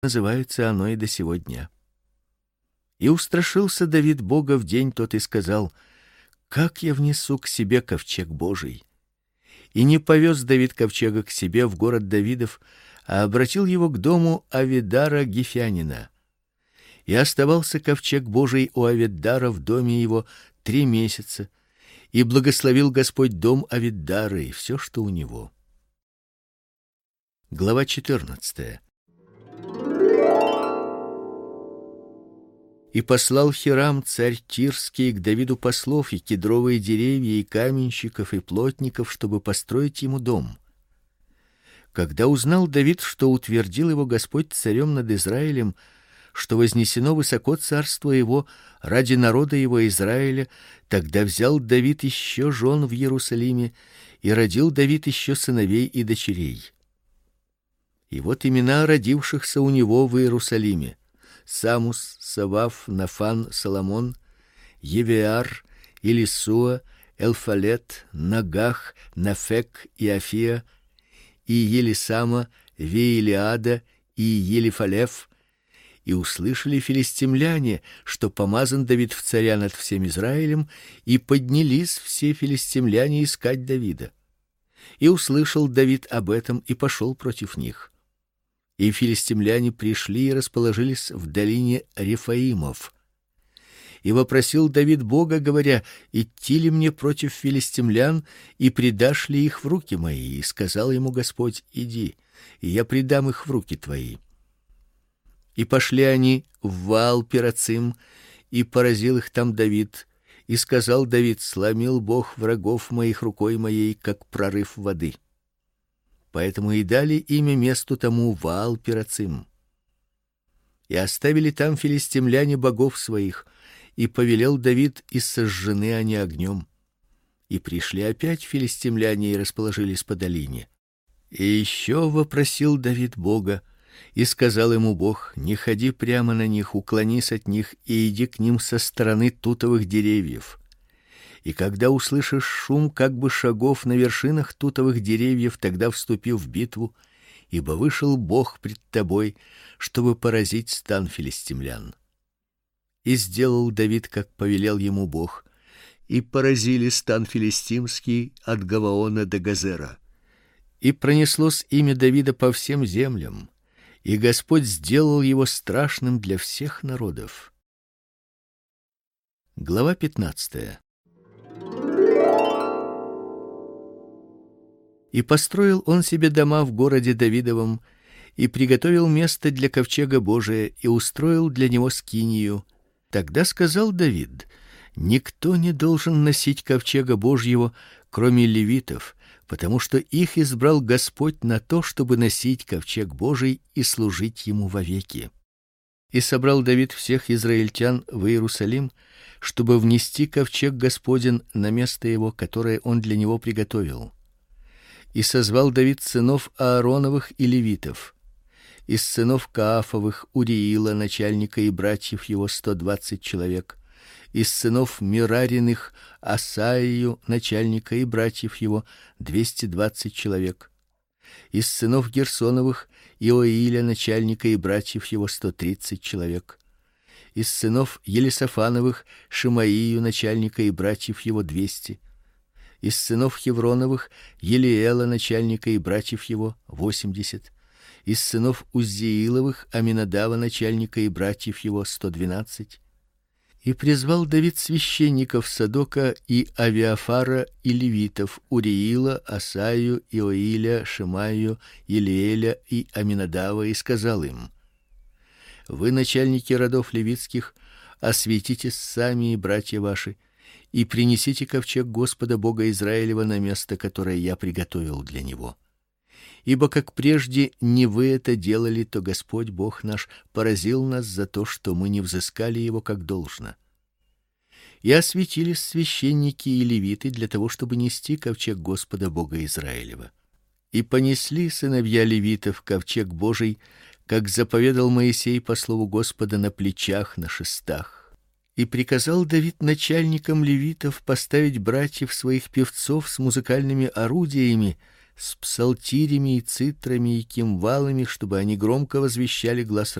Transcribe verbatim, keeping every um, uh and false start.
называется оно и до сего дня. И устрашился Давид Бога в день тот и сказал: как я внесу к себе ковчег Божий? И не повез Давид ковчега к себе в город Давидов, а обратил его к дому Авидара Гифянина. И оставался ковчег Божий у Авидара в доме его три месяца, и благословил Господь дом Авидара и все, что у него. Глава четырнадцатая. И послал Хирам царь Тирский к Давиду послов и кедровые деревья и каменщиков и плотников, чтобы построить ему дом. Когда узнал Давид, что утвердил его Господь царем над Израилем, что вознесено высоко царство его ради народа его Израиля, тогда взял Давид еще жен в Иерусалиме, и родил Давид еще сыновей и дочерей. И вот имена родившихся у него в Иерусалиме: Самус, Саваф, Нафан, Соломон, Евеар, Илисуа, Элфалет, Нагах, Нафек и Афия, и Елисама, Веилиада и Елифалев. И услышали филистимляне, что помазан Давид в царя над всем Израилем, и поднялись все филистимляне искать Давида. И услышал Давид об этом и пошел против них. И филистимляне пришли и расположились в долине Рефаимов. И вопросил Давид Бога, говоря: идти ли мне против филистимлян, и предашь ли их в руки мои? И сказал ему Господь: иди, и я предам их в руки твои. И пошли они в Ваал-Перацим, и поразил их там Давид. И сказал Давид: сломил Бог врагов моих рукой моей, как прорыв воды. Поэтому и дали имя месту тому Ваал-Перацим. И оставили там филистимляне богов своих, и повелел Давид, и сожжены они огнем. И пришли опять филистимляне и расположились по долине. И еще вопросил Давид Бога, и сказал ему Бог: не ходи прямо на них, уклонись от них и иди к ним со стороны тутовых деревьев. И когда услышишь шум как бы шагов на вершинах тутовых деревьев, тогда вступи в битву, ибо вышел Бог пред тобой, чтобы поразить стан филистимлян. И сделал Давид, как повелел ему Бог, и поразили стан филистимский от Гаваона до Газера. И пронеслось имя Давида по всем землям, и Господь сделал его страшным для всех народов. Глава пятнадцатая. И построил он себе дома в городе Давидовом, и приготовил место для ковчега Божия, и устроил для него скинию. Тогда сказал Давид: никто не должен носить ковчега Божьего, кроме левитов, потому что их избрал Господь на то, чтобы носить ковчег Божий и служить ему вовеки. И собрал Давид всех израильтян в Иерусалим, чтобы внести ковчег Господень на место его, которое он для него приготовил. И созвал Давид сынов Аароновых и левитов. Из сынов Каафовых Уриила, начальника, и братьев его сто двадцать человек. Из сынов Мерариных Асаию, начальника, и братьев его двести двадцать человек. Из сынов Герсоновых Иоиля, начальника, и братьев его сто тридцать человек. Из сынов Елисафановых Шимаию, начальника, и братьев его двести. Из сынов Хевроновых Елиэла, начальника, и братьев его восемьдесят. Из сынов Уззииловых Аминадава, начальника, и братьев его сто двенадцать. И призвал Давид священников Садока и Авиафара и левитов Уриила, Асаю, Иоиля, Шимаю, Елиэля и Аминадава, и сказал им: вы, начальники родов левитских, осветитесь сами и братья ваши, и принесите ковчег Господа Бога Израилева на место, которое я приготовил для него. Ибо как прежде не вы это делали, то Господь Бог наш поразил нас за то, что мы не взыскали его как должно. И осветились священники и левиты для того, чтобы нести ковчег Господа Бога Израилева. И понесли сыновья левитов ковчег Божий, как заповедал Моисей по слову Господа, на плечах, на шестах. И приказал Давид начальникам левитов поставить братьев своих певцов с музыкальными орудиями, с псалтирями и цитрами и кимвалами, чтобы они громко возвещали глас